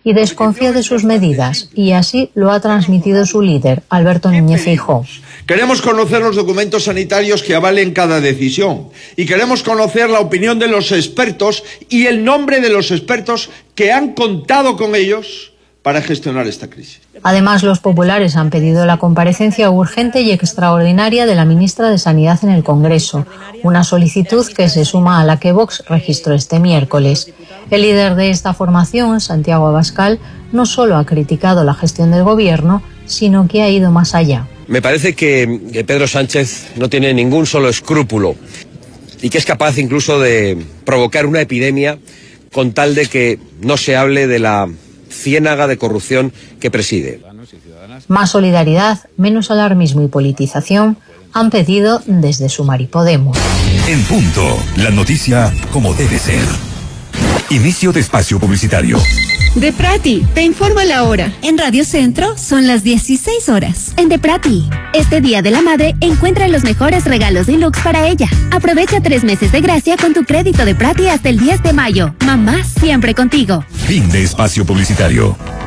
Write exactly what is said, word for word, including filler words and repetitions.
y desconfía de sus medidas, y así lo ha transmitido su líder, Alberto Núñez Feijóo. Queremos conocer los documentos sanitarios que avalen cada decisión y queremos conocer la opinión de los expertos y el nombre de los expertos que han contado con ellos para gestionar esta crisis. Además, los populares han pedido la comparecencia urgente y extraordinaria de la ministra de Sanidad en el Congreso, una solicitud que se suma a la que Vox registró este miércoles. El líder de esta formación, Santiago Abascal, no solo ha criticado la gestión del gobierno, sino que ha ido más allá. Me parece que, que Pedro Sánchez no tiene ningún solo escrúpulo y que es capaz incluso de provocar una epidemia con tal de que no se hable de la ciénaga de corrupción que preside. Más solidaridad, menos alarmismo y politización han pedido desde Sumar y Podemos. En punto, la noticia como debe ser. Inicio de espacio publicitario. Deprati, te informa la hora. En Radio Centro son las dieciséis horas. En Deprati, este Día de la Madre encuentra los mejores regalos deluxe para ella. Aprovecha tres meses de gracia con tu crédito Deprati hasta el diez de mayo. Mamá siempre contigo. Fin de espacio publicitario.